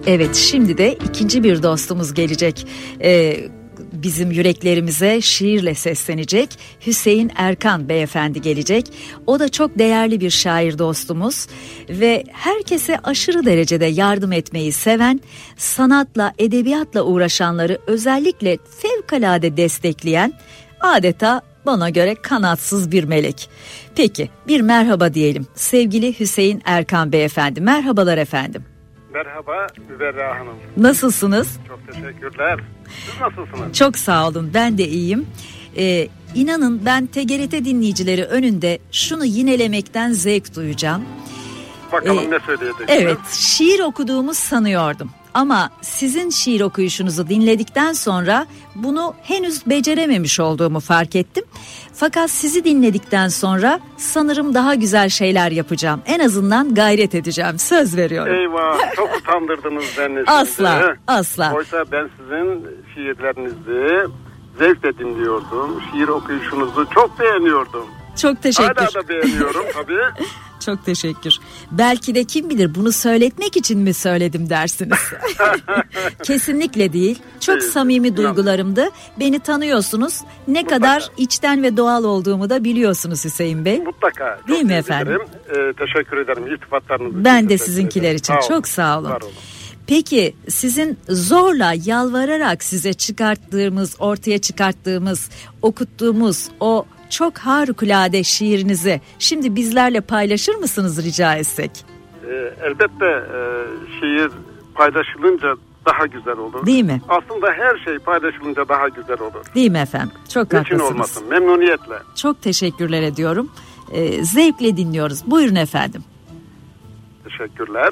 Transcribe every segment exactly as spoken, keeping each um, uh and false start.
Evet, şimdi de ikinci bir dostumuz gelecek. Ee, bizim yüreklerimize şiirle seslenecek. Hüseyin Erkan beyefendi gelecek. O da çok değerli bir şair dostumuz ve herkese aşırı derecede yardım etmeyi seven, sanatla, edebiyatla uğraşanları özellikle fevkalade destekleyen, adeta bana göre kanatsız bir melek. Peki, bir merhaba diyelim sevgili Hüseyin Erkan beyefendi. Merhabalar efendim. Merhaba Müberra Hanım. Nasılsınız? Çok teşekkürler. Siz nasılsınız? Çok sağ olun, ben de iyiyim. Ee, inanın ben T G R T dinleyicileri önünde şunu yinelemekten zevk duyacağım. Bakalım ee, ne söyleyeceksiniz? Evet, şiir okuduğumu sanıyordum. Ama sizin şiir okuyuşunuzu dinledikten sonra bunu henüz becerememiş olduğumu fark ettim. Fakat sizi dinledikten sonra sanırım daha güzel şeyler yapacağım. En azından gayret edeceğim, söz veriyorum. Eyvah, çok utandırdınız beni. Asla, şimdi. asla. Oysa ben sizin şiirlerinizi zevkle dinliyordum. Şiir okuyuşunuzu çok beğeniyordum. Çok teşekkür. Hala da beğeniyorum tabii. Çok teşekkür. Belki de kim bilir bunu söyletmek için mi söyledim dersiniz. Kesinlikle değil. Çok Değil. samimi duygularımdı. Beni tanıyorsunuz. Ne Mutlaka. kadar içten ve doğal olduğumu da biliyorsunuz Hüseyin Bey. Mutlaka. Değil çok mi efendim? Ee, teşekkür ederim iltifatlarınız Ben için. de sizinkiler için. Sağ Çok sağ olun. Var olun. Peki sizin zorla, yalvararak size çıkarttığımız, ortaya çıkarttığımız, okuttuğumuz o çok harikulade şiirinizi şimdi bizlerle paylaşır mısınız rica etsek? Ee, elbette e, şiir paylaşılınca daha güzel olur. Değil mi? Aslında her şey paylaşılınca daha güzel olur. Değil mi efendim? Çok Niçin haklısınız. olmasın? Memnuniyetle. Çok teşekkürler ediyorum. Ee, zevkle dinliyoruz. Buyurun efendim. Teşekkürler.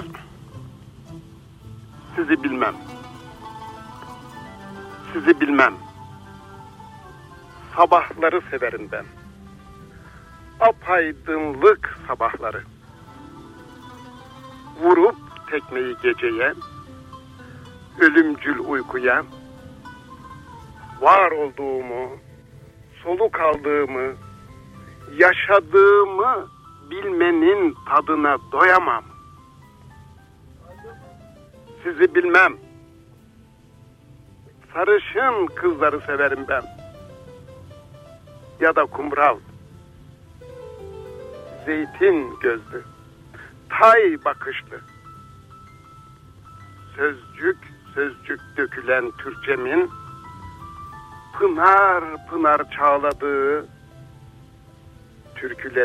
Sizi bilmem. Sizi bilmem. Sabahları severim ben. Apaydınlık sabahları. Vurup tekmeyi geceye, ölümcül uykuya, var olduğumu, soluk aldığımı, yaşadığımı bilmenin tadına doyamam. Sizi bilmem. Sarışın kızları severim ben. Ya da kumral. Zeytin gözlü. Tay bakışlı. Sözcük sözcük dökülen Türkçemin pınar pınar çağladığı türküler